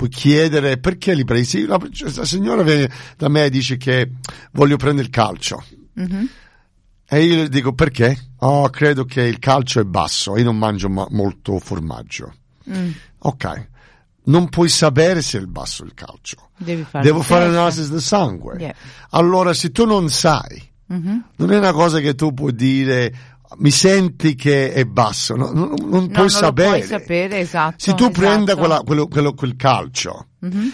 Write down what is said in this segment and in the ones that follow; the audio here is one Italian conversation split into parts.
puoi chiedere perché li prendi. Sì, la signora viene da me e dice che voglio prendere il calcio. E io le dico perché? Credo che il calcio è basso, io non mangio molto formaggio. Ok, non puoi sapere se è basso il calcio. Devo fare l'analisi del sangue. Yeah. Allora, se tu non sai, non è una cosa che tu puoi dire mi senti che è basso, non puoi sapere. Non puoi sapere, esatto. Se tu prendi quel calcio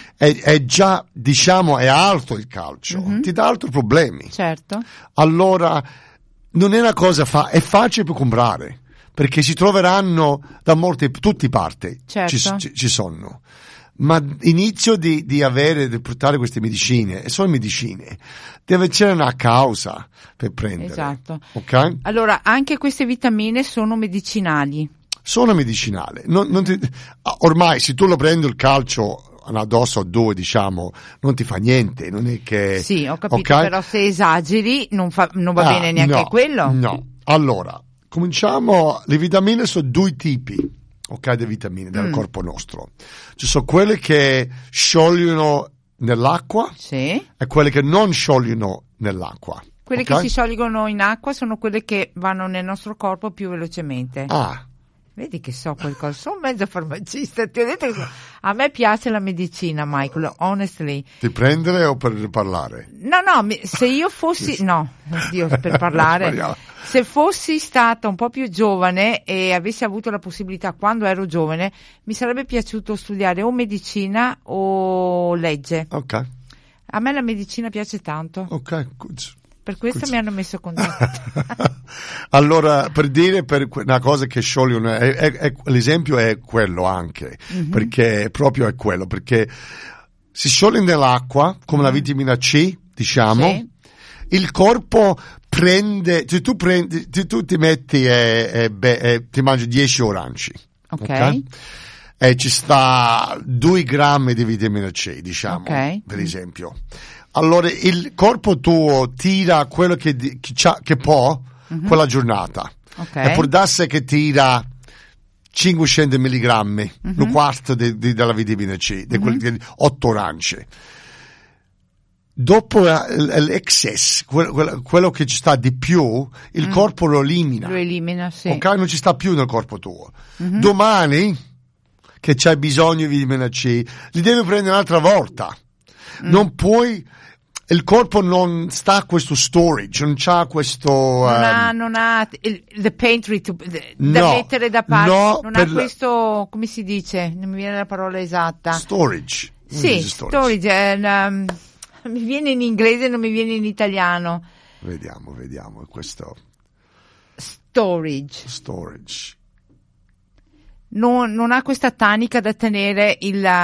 è già, diciamo, è alto il calcio, ti dà altri problemi. Certo. Allora non è una cosa è facile per comprare, perché si troveranno da tutte parti. Certo. Ci sono. Ma inizio di portare queste medicine, e sono medicine, deve c'è una causa per prendere. Esatto. Ok? Allora, anche queste vitamine sono medicinali. Sono medicinali. Ormai, se tu lo prendi il calcio una dose o due, diciamo, non ti fa niente, non è che... Sì, ho capito, okay? però se esageri non va bene neanche quello. No. Allora, cominciamo. Le vitamine sono due tipi. Ok, di vitamine del corpo nostro. Ci sono quelle che sciogliono nell'acqua e quelle che non sciogliono nell'acqua. Quelle che si sciolgono in acqua sono quelle che vanno nel nostro corpo più velocemente. Vedi che so qualcosa, sono mezzo farmacista, ti ho detto che a me piace la medicina, Michael, honestly. Ti prendere o per parlare? No, se io fossi, no, Dio, per parlare, se fossi stata un po' più giovane e avessi avuto la possibilità quando ero giovane, mi sarebbe piaciuto studiare o medicina o legge. Ok. A me la medicina piace tanto. Ok, good. Per questo mi hanno messo contatto. Allora, per una cosa che sciogliono, l'esempio è quello anche, perché proprio è quello, perché si scioglie nell'acqua, come la vitamina C, diciamo, il corpo prende, se tu ti metti ti mangi 10 orangi, ok? E ci sta 2 grammi di vitamina C, diciamo, per esempio. Allora il corpo tuo tira quello che può quella giornata, e può darsi che tira 500 milligrammi, un quarto della vitamina C, di 8 oranje. Dopo l'excess, quello che ci sta di più, il corpo lo elimina. Lo elimina, sì. Ok, non ci sta più nel corpo tuo. Domani, che c'hai bisogno di vitamina C, li devi prendere un'altra volta. Non puoi, il corpo non sta a questo storage, non c'ha questo... non ha the pantry da mettere da parte, non ha questo, come si dice? Non mi viene la parola esatta. Storage. Sì, storage. Mi viene in inglese, non mi viene in italiano. Vediamo, questo... Storage. Non ha questa tanica da tenere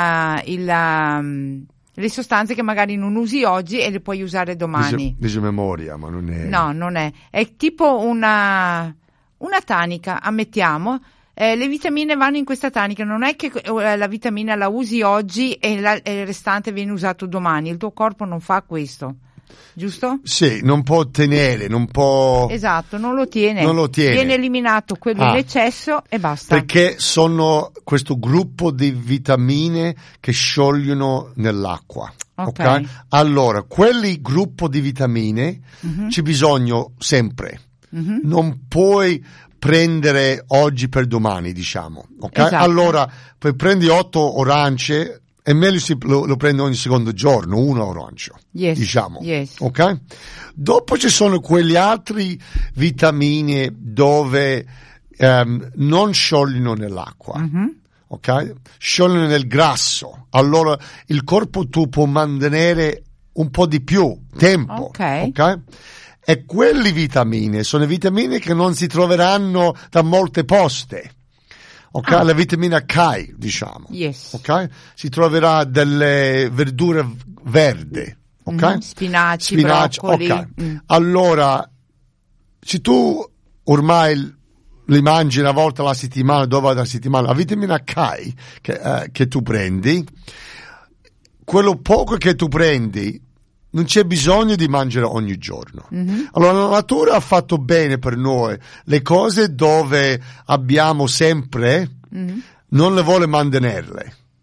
le sostanze che magari non usi oggi e le puoi usare domani. Dice memoria, ma non è... No, non è. È tipo una tanica, ammettiamo. Le vitamine vanno in questa tanica, non è che la vitamina la usi oggi e il restante viene usato domani. Il tuo corpo non fa questo. Giusto? Sì, non può tenere, non può... Esatto, non lo tiene. Viene eliminato quello in eccesso e basta. Perché sono questo gruppo di vitamine che sciogliono nell'acqua. Ok? Allora, quelli gruppo di vitamine c'è bisogno sempre. Non puoi prendere oggi per domani, diciamo. Ok? Esatto. Allora, poi prendi 8 oranje, è meglio se lo prendo ogni secondo giorno, 1 orange, diciamo. Ok? Dopo ci sono quegli altri vitamine dove non sciogliono nell'acqua, ok? Sciogliono nel grasso. Allora il corpo tu può mantenere un po' di più tempo, ok? E quelle vitamine sono vitamine che non si troveranno da molte poste. Ok, la vitamina K, diciamo. Ok? Si troverà delle verdure verdi, ok? Spinaci, broccoli. Ok. Allora, se tu ormai li mangi una volta alla settimana, 2 volte alla settimana, la vitamina K che tu prendi, quello poco che tu prendi, non c'è bisogno di mangiare ogni giorno. Allora la natura ha fatto bene per noi le cose dove abbiamo sempre, non le vuole mantenerle.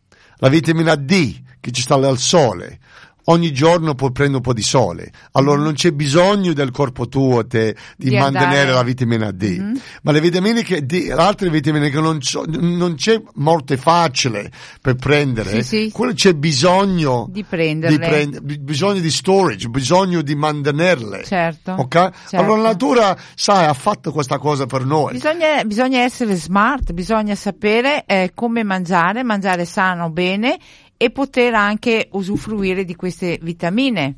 La vitamina D che ci sta al sole. Ogni giorno puoi prendere un po' di sole, allora non c'è bisogno del corpo tuo di mantenere la vitamina D. Ma le vitamine altre vitamine che non c'è molto facile per prendere, quello c'è bisogno di prenderle, bisogno di storage, bisogno di mantenerle. Certo. Ok? Certo. Allora la natura, ha fatto questa cosa per noi. Bisogna essere smart, bisogna sapere come mangiare sano, bene, e poter anche usufruire di queste vitamine.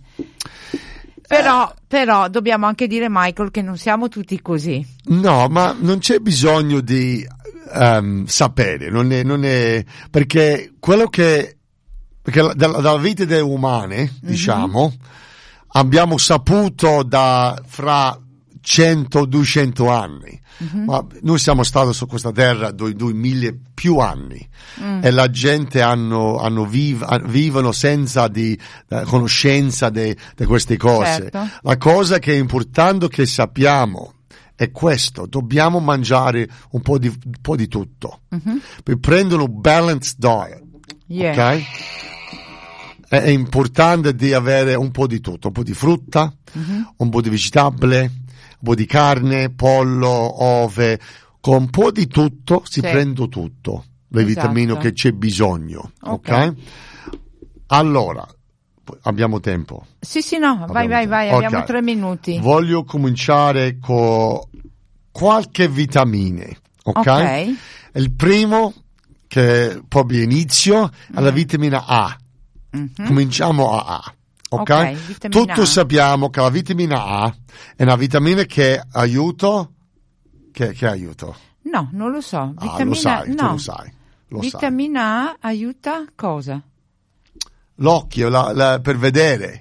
Però dobbiamo anche dire, Michael, che non siamo tutti così. No, ma non c'è bisogno di sapere, non è perché quello perché dalla vita delle umane, diciamo, abbiamo saputo fra 100-200 anni. Ma noi siamo stati su questa terra 2000 più anni e la gente vivono senza di conoscenza di queste cose. Certo. La cosa che è importante che sappiamo è questo: dobbiamo mangiare un po' di tutto per prendere un balanced diet. Ok? È importante di avere un po' di tutto, un po' di frutta, un po' di vegetabile, un po' di carne, pollo, ove, con un po' di tutto si prende tutto, le vitamine che c'è bisogno, ok? Allora, abbiamo tempo? Sì, no, vai, abbiamo 3 minuti. Voglio cominciare con qualche vitamine, ok? Il primo, che proprio inizio, è la vitamina A. Cominciamo a A. Ok? Tutti sappiamo che la vitamina A è una vitamina che aiuta. Che aiuta? No, non lo so. Lo sai. Vitamina A aiuta cosa? L'occhio, per vedere.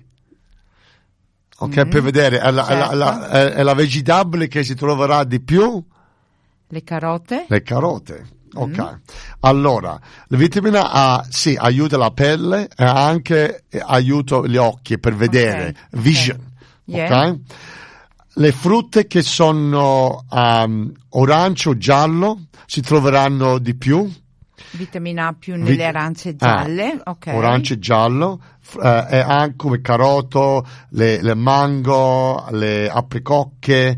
Ok, per vedere. È la vegetabile che si troverà di più? Le carote. Ok, allora la vitamina A aiuta la pelle e anche aiuta gli occhi per vedere, vision, ok? Le frutte che sono orange o giallo si troveranno di più. Vitamina A più nelle arance gialle, ok. Orange e giallo, e anche come caroto, le mango, le apricocche,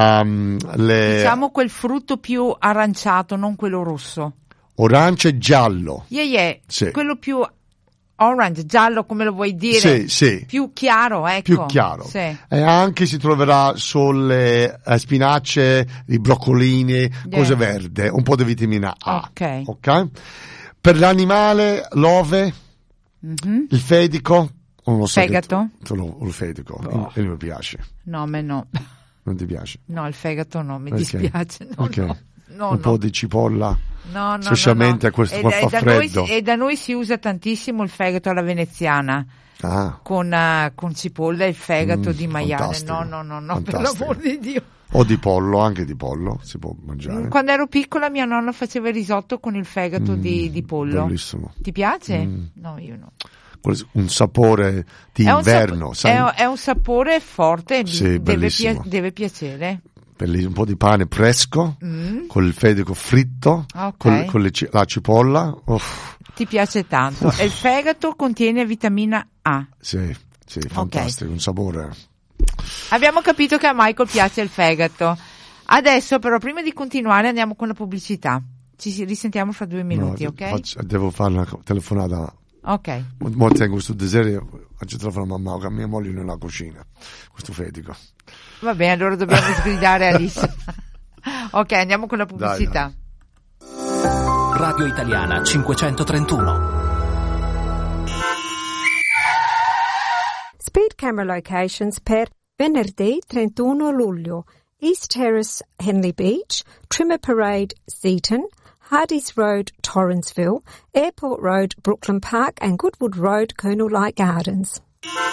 diciamo quel frutto più aranciato, non quello rosso. Orange e giallo. Sì. Quello più orange, giallo, come lo vuoi dire? Sì. Più chiaro, ecco. Più chiaro. Sì. E anche si troverà sulle spinace, i broccolini, cose verde, un po' di vitamina A. Ok. Per l'animale, l'ove, il fedico, non lo so. Fegato? Il fedico, non mi piace. No, a me no. Non ti piace? No, il fegato no, mi dispiace. No, po' di cipolla, specialmente a questo qua fa freddo. E da noi si usa tantissimo il fegato alla veneziana, con cipolla e il fegato di maiale. No, per l'amor di Dio. O di pollo, anche di pollo si può mangiare. Quando ero piccola mia nonna faceva il risotto con il fegato di pollo. Bellissimo. Ti piace? No, io no. Un sapore di inverno, sai? È un sapore forte, deve piacere. Un po' di pane fresco, con il fegato fritto, con la cipolla. Ti piace tanto. E il fegato contiene vitamina A. Sì, fantastico, un sapore. Abbiamo capito che a Michael piace il fegato. Adesso però, prima di continuare, andiamo con la pubblicità. Ci risentiamo fra 2 minuti, ok? Devo fare una telefonata. Ok. Mo tengo questo desiderio, faccio telefonare a mamma che mia moglie nella cucina, questo fetico. Va bene, allora dobbiamo sgridare Alice. Ok, andiamo con la pubblicità. Dai. Radio Italiana 531. Speed camera locations per venerdì 31 luglio. East Terrace, Henley Beach, Trimmer Parade, Seaton, Hardy's Road, Torrensville, Airport Road, Brooklyn Park and Goodwood Road, Colonel Light Gardens.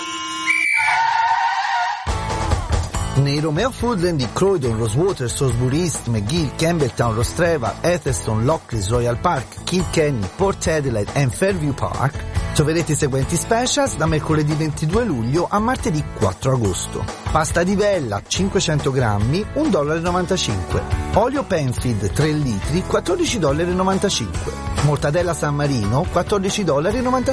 Nei Romeo Foodland di Croydon, Rosewater, Salisbury East, McGill, Campbelltown, Rostreva, Etherston, Lockleys, Royal Park, Kilkenny, Port Adelaide and Fairview Park, Troverete i seguenti specials da mercoledì 22 luglio a martedì 4 agosto. Pasta di vella 500 grammi, $1,95. Olio Penfield 3 litri, $14,95. Mortadella San Marino, $14,95.